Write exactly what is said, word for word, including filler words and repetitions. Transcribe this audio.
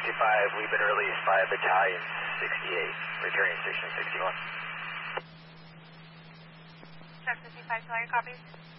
sixty-five, we've been released by Battalion sixty-eight, returning station sixty-one. Truck fifty-five, tell your copies.